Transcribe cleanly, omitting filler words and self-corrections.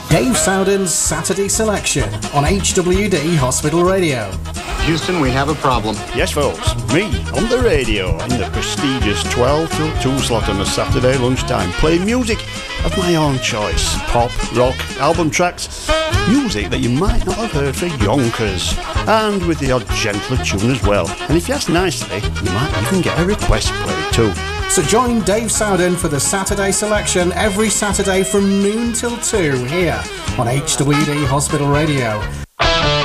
Dave Sowden's Saturday Selection on HWD Hospital Radio. Houston, we have a problem. Yes, folks, me on the radio in the prestigious 12 till 2 slot on a Saturday lunchtime, playing music of my own choice. Pop, rock, album tracks, music that you might not have heard for yonkers, and with the odd gentler tune as well. And if you ask nicely, you might even get a request played too. So join Dave Sowden for the Saturday Selection every Saturday from noon till 2 here on HWD Hospital Radio.